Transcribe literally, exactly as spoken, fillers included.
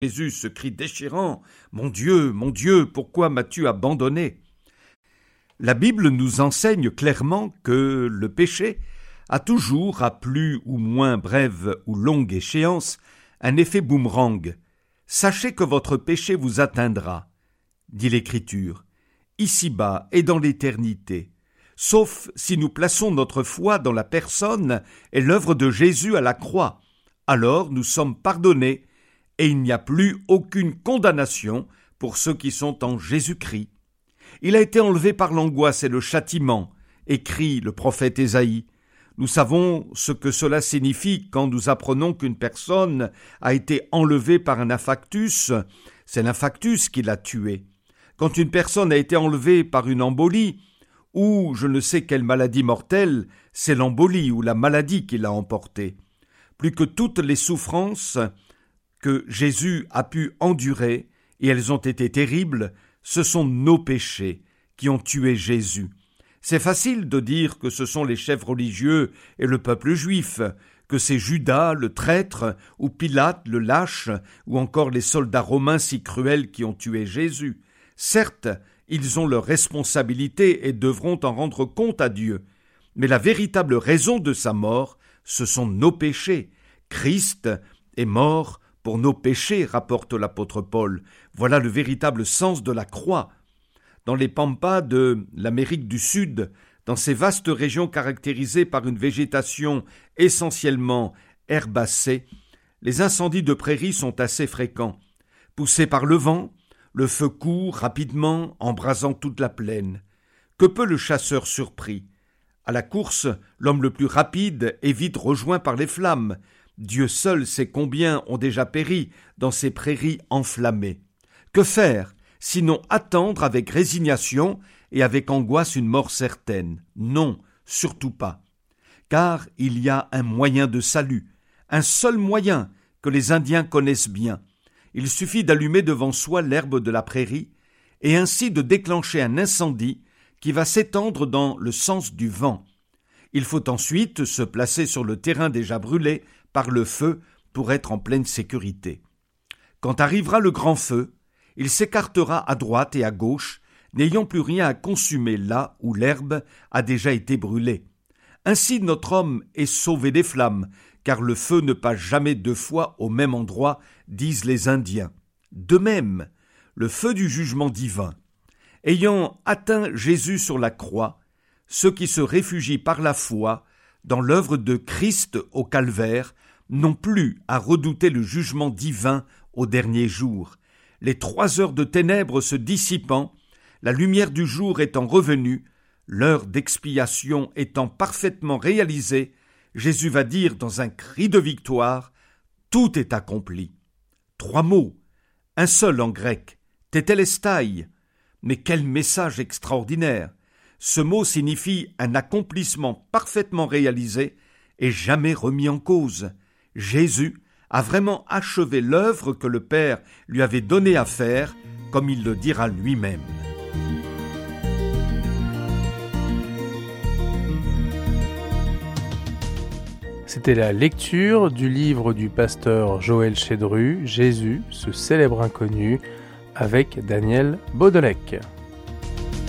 Jésus, ce cri déchirant « Mon Dieu, mon Dieu, pourquoi m'as-tu abandonné ?» La Bible nous enseigne clairement que le péché a toujours, à plus ou moins brève ou longue échéance, un effet boomerang. « Sachez que votre péché vous atteindra », dit l'Écriture, ici-bas et dans l'éternité, sauf si nous plaçons notre foi dans la personne et l'œuvre de Jésus à la croix. Alors nous sommes pardonnés et il n'y a plus aucune condamnation pour ceux qui sont en Jésus-Christ. Il a été enlevé par l'angoisse et le châtiment, écrit le prophète Ésaïe. Nous savons ce que cela signifie quand nous apprenons qu'une personne a été enlevée par un infarctus. C'est l'infarctus qui l'a tué. Quand une personne a été enlevée par une embolie, ou je ne sais quelle maladie mortelle, c'est l'embolie ou la maladie qui l'a emporté. Plus que toutes les souffrances que Jésus a pu endurer, et elles ont été terribles, ce sont nos péchés qui ont tué Jésus. C'est facile de dire que ce sont les chefs religieux et le peuple juif, que c'est Judas, le traître, ou Pilate, le lâche, ou encore les soldats romains si cruels qui ont tué Jésus. Certes, ils ont leur responsabilité et devront en rendre compte à Dieu. Mais la véritable raison de sa mort, ce sont nos péchés. Christ est mort pour nos péchés, rapporte l'apôtre Paul. Voilà le véritable sens de la croix. Dans les pampas de l'Amérique du Sud, dans ces vastes régions caractérisées par une végétation essentiellement herbacée, les incendies de prairies sont assez fréquents. Poussés par le vent, le feu court rapidement, embrasant toute la plaine. Que peut le chasseur surpris? À la course, l'homme le plus rapide est vite rejoint par les flammes. Dieu seul sait combien ont déjà péri dans ces prairies enflammées. Que faire, sinon attendre avec résignation et avec angoisse une mort certaine? Non, surtout pas. Car il y a un moyen de salut, un seul moyen que les Indiens connaissent bien. Il suffit d'allumer devant soi l'herbe de la prairie et ainsi de déclencher un incendie qui va s'étendre dans le sens du vent. Il faut ensuite se placer sur le terrain déjà brûlé par le feu pour être en pleine sécurité. Quand arrivera le grand feu, il s'écartera à droite et à gauche, n'ayant plus rien à consumer là où l'herbe a déjà été brûlée. Ainsi notre homme est sauvé des flammes, car le feu ne passe jamais deux fois au même endroit, disent les Indiens. De même, le feu du jugement divin. Ayant atteint Jésus sur la croix, ceux qui se réfugient par la foi dans l'œuvre de Christ au calvaire n'ont plus à redouter le jugement divin au dernier jour. Les trois heures de ténèbres se dissipant, la lumière du jour étant revenue, l'heure d'expiation étant parfaitement réalisée, Jésus va dire dans un cri de victoire « Tout est accompli ». Trois mots, un seul en grec, « tétélestai ». Mais quel message extraordinaire! Ce mot signifie un accomplissement parfaitement réalisé et jamais remis en cause. Jésus a vraiment achevé l'œuvre que le Père lui avait donnée à faire, comme il le dira lui-même. C'était la lecture du livre du pasteur Joël Chédru, Jésus, ce célèbre inconnu, avec Daniel Baudelec.